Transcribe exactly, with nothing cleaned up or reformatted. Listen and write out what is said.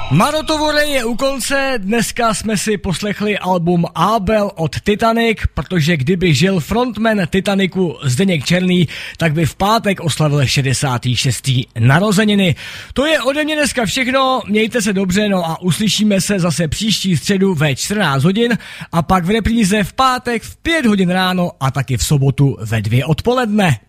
Marotovore je u konce, dneska jsme si poslechli album Abel od Titanic, protože kdyby žil frontman Titanicu Zdeněk Černý, tak by v pátek oslavil šedesátý šestý narozeniny. To je ode mě dneska všechno, mějte se dobře, no a uslyšíme se zase příští středu ve čtrnáct hodin a pak v repríze v pátek v pět hodin ráno a taky v sobotu ve dvě odpoledne.